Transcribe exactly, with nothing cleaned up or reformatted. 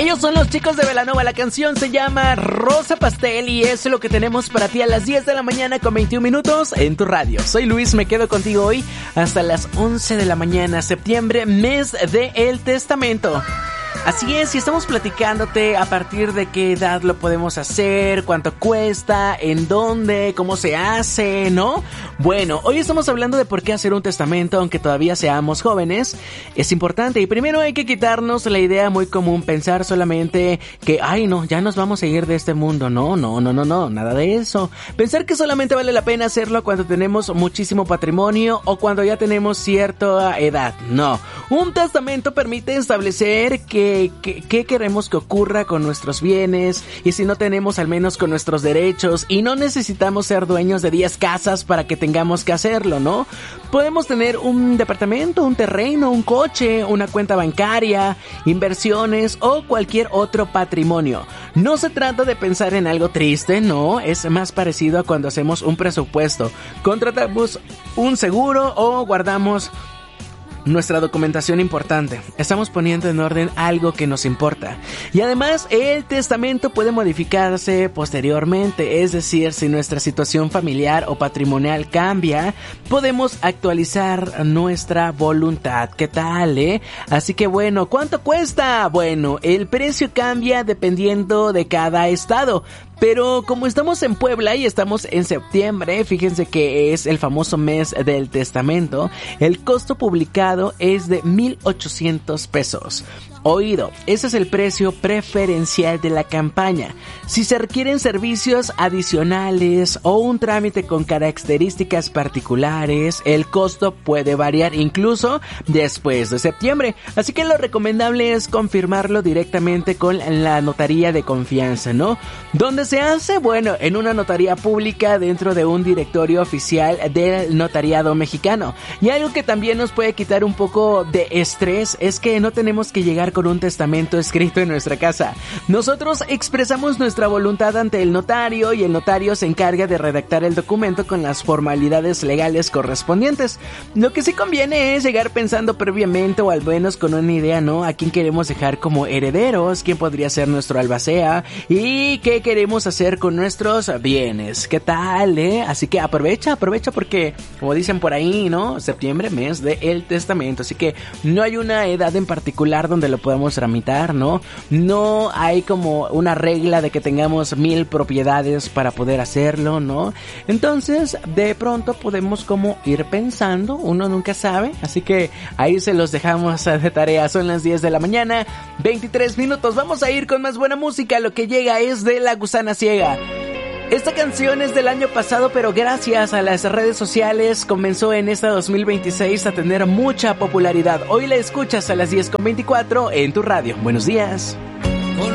Ellos son los chicos de Belanova. La canción se llama Rosa Pastel y es lo que tenemos para ti a las diez de la mañana con veintiún minutos en tu radio. Soy Luis, me quedo contigo hoy hasta las once de la mañana, septiembre, mes de El Testamento. Así es, y estamos platicándote a partir de qué edad lo podemos hacer, cuánto cuesta, en dónde, cómo se hace, ¿no? Bueno, hoy estamos hablando de por qué hacer un testamento aunque todavía seamos jóvenes. Es importante y primero hay que quitarnos la idea muy común, pensar solamente que, ay no, ya nos vamos a ir de este mundo. No, no, no, no, no, nada de eso. Pensar que solamente vale la pena hacerlo cuando tenemos muchísimo patrimonio o cuando ya tenemos cierta edad. No, un testamento permite establecer que ¿Qué, qué queremos que ocurra con nuestros bienes? Y si no tenemos, al menos con nuestros derechos. Y no necesitamos ser dueños de diez casas para que tengamos que hacerlo, ¿no? Podemos tener un departamento, un terreno, un coche, una cuenta bancaria, inversiones o cualquier otro patrimonio. No se trata de pensar en algo triste, no. Es más parecido a cuando hacemos un presupuesto. Contratamos un seguro o guardamos nuestra documentación importante. Estamos poniendo en orden algo que nos importa. Y además, el testamento puede modificarse posteriormente. Es decir, si nuestra situación familiar o patrimonial cambia, podemos actualizar nuestra voluntad. ¿Qué tal, eh? Así que bueno, ¿cuánto cuesta? Bueno, el precio cambia dependiendo de cada estado. Pero como estamos en Puebla y estamos en septiembre, fíjense que es el famoso mes del testamento, el costo publicado es de mil ochocientos pesos. Oído, ese es el precio preferencial de la campaña. Si se requieren servicios adicionales o un trámite con características particulares, el costo puede variar incluso después de septiembre. Así que lo recomendable es confirmarlo directamente con la notaría de confianza, ¿no? ¿Dónde se hace? Bueno, en una notaría pública dentro de un directorio oficial del notariado mexicano. Y algo que también nos puede quitar un poco de estrés es que no tenemos que llegar con un testamento escrito en nuestra casa. Nosotros expresamos nuestra voluntad ante el notario y el notario se encarga de redactar el documento con las formalidades legales correspondientes. Lo que sí conviene es llegar pensando previamente o al menos con una idea, ¿no? A quién queremos dejar como herederos, quién podría ser nuestro albacea y qué queremos hacer con nuestros bienes. ¿Qué tal, eh? Así que aprovecha, aprovecha porque, como dicen por ahí, ¿no? Septiembre, mes de El Testamento. Así que no hay una edad en particular donde lo podemos tramitar, ¿no? No hay como una regla de que tengamos mil propiedades para poder hacerlo, ¿no? Entonces, de pronto podemos como ir pensando, uno nunca sabe, así que ahí se los dejamos de tarea. Son las diez de la mañana, veintitrés minutos, vamos a ir con más buena música. Lo que llega es de La Gusana Ciega. Esta canción es del año pasado, pero gracias a las redes sociales comenzó en este dos mil veintiséis a tener mucha popularidad. Hoy la escuchas a las diez con veinticuatro en tu radio. Buenos días.